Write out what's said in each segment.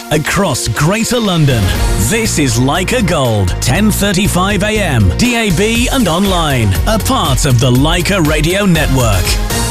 across Greater London. This is Leica Gold, 10:35 a.m. DAB and online. A part of the Leica Radio Network.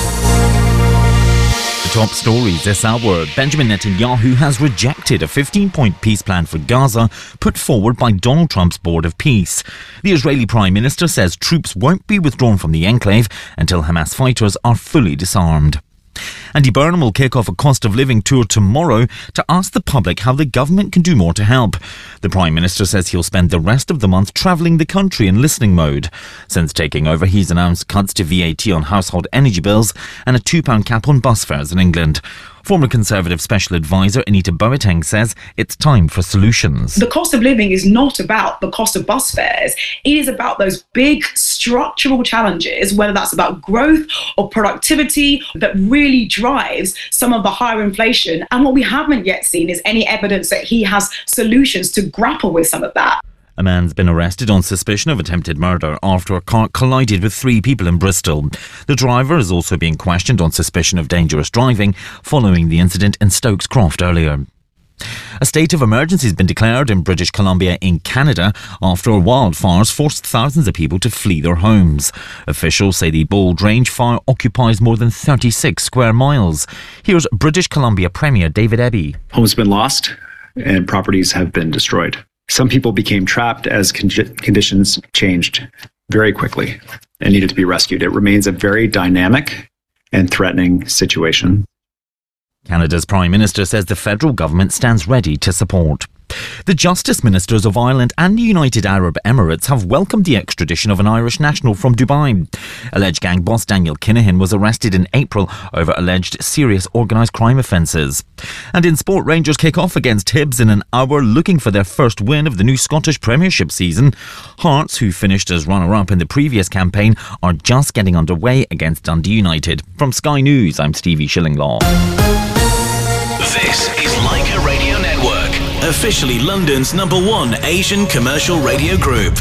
Top stories this hour. Benjamin Netanyahu has rejected a 15-point peace plan for Gaza put forward by Donald Trump's Board of Peace. The Israeli Prime Minister says troops won't be withdrawn from the enclave until Hamas fighters are fully disarmed. Andy Burnham will kick off a cost of living tour tomorrow to ask the public how the government can do more to help. The Prime Minister says he'll spend the rest of the month travelling the country in listening mode. Since taking over, he's announced cuts to VAT on household energy bills and a £2 cap on bus fares in England. Former Conservative Special Advisor Anita Boateng says it's time for solutions. The cost of living is not about the cost of bus fares. It is about those big structural challenges, whether that's about growth or productivity, that really drives some of the higher inflation. And what we haven't yet seen is any evidence that he has solutions to grapple with some of that. A man's been arrested on suspicion of attempted murder after a car collided with 3 people in Bristol. The driver is also being questioned on suspicion of dangerous driving following the incident in Stokes Croft earlier. A state of emergency has been declared in British Columbia in Canada after wildfires forced thousands of people to flee their homes. Officials say the Bold Range fire occupies more than 36 square miles. Here's British Columbia Premier David Eby. Homes have been lost and properties have been destroyed. Some people became trapped as conditions changed very quickly and needed to be rescued. It remains a very dynamic and threatening situation. Canada's Prime Minister says the federal government stands ready to support. The Justice Ministers of Ireland and the United Arab Emirates have welcomed the extradition of an Irish national from Dubai. Alleged gang boss Daniel Kinahan was arrested in April over alleged serious organised crime offences. And in sport, Rangers kick off against Hibs in an hour, looking for their first win of the new Scottish Premiership season. Hearts, who finished as runner-up in the previous campaign, are just getting underway against Dundee United. From Sky News, I'm Stevie Shillinglaw. This is Leica Radio Network, officially London's #1 Asian commercial radio group.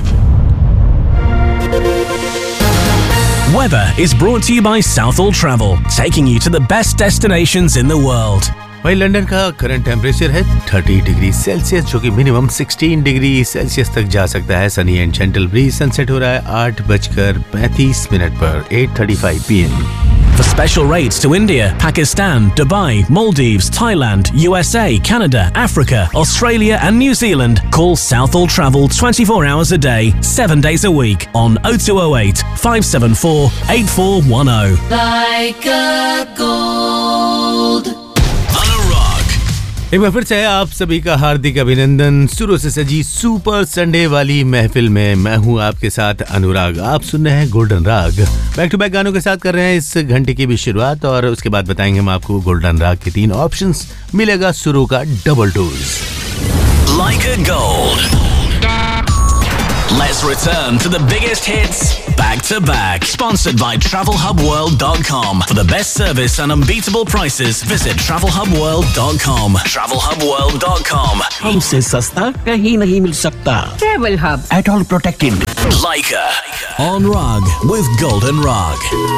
Weather is brought to you by Southall Travel, taking you to the best destinations in the world. वहीं London का current temperature है 30 degree Celsius, जो कि minimum 16 degree Celsius तक जा सकता है. Sunny and gentle bridge. Sunset हो रहा है 8:35 पर 8:35 PM. For special rates to India, Pakistan, Dubai, Maldives, Thailand, USA, Canada, Africa, Australia and New Zealand, call Southall Travel 24 hours a day, 7 days a week on 0208 574 8410. Leica Gold. एक बार फिर से आप सभी का हार्दिक अभिनंदन. सुरों से सजी सुपर संडे वाली महफिल में मैं हूं आपके साथ अनुराग. आप सुन रहे हैं गोल्डन राग. बैक टू बैक गानों के साथ कर रहे हैं इस घंटे की भी शुरुआत, और उसके बाद बताएंगे हम आपको गोल्डन राग के 3 ऑप्शंस. मिलेगा सुरों का double dose. Leica Gold. Let's return to the biggest hits back to back. Sponsored by TravelHubWorld.com. For the best service and unbeatable prices, visit TravelHubWorld.com. TravelHubWorld.com. हमसे सस्ता कहीं नहीं मिल सकता. Travel Hub. At all protected. Leica on Rag with Golden Rag.